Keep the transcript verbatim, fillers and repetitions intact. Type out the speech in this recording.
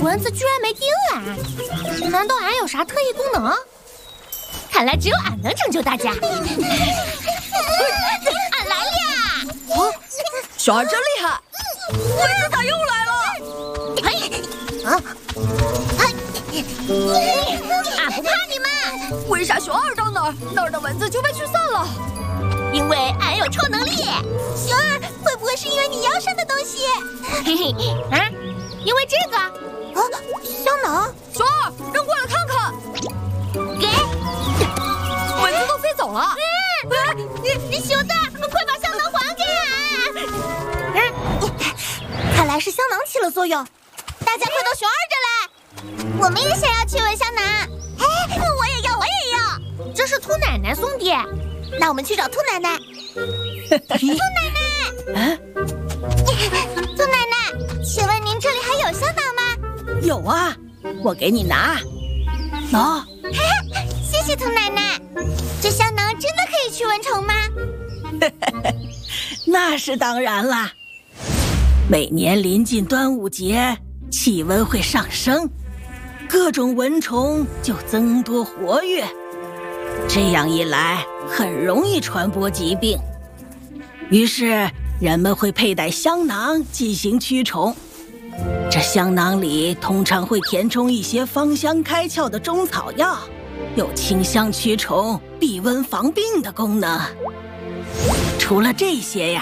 蚊子居然没叮俺，难道俺有啥特异功能？看来只有俺能拯救大家。俺来了！ 哦，小二真厉害！蚊子它又来了！ 嘿，啊，嘿，俺不怕你们。 为啥小二到哪儿，那儿的蚊子就被驱散了？ 因为俺有超能力。小二，会不会是因为你腰上的东西？嘿嘿，啊，因为这个。啊，香囊。 小二，扔过来看看。 给。 蚊子都飞走了。 嗯，啊，你你熊大，快把香囊还给俺。嗯，看来是香囊起了作用。大家快到熊二这来。我们也想要驱蚊香囊。哎，我也要，我也要。这是兔奶奶送的。那我们去找兔奶奶。兔奶奶， 啊， 兔奶奶，请问您这里还有香囊吗？ 有啊，我给你拿。拿。 谢谢兔奶奶。这香囊真的可以驱蚊虫吗？ 那是当然啦。每年临近端午节，气温会上升，各种蚊虫就增多活跃。这样一来，很容易传播疾病。于是，人们会佩戴香囊进行驱虫。这香囊里通常会填充一些芳香开窍的中草药，有清香驱虫、避蚊防病的功能。除了这些呀，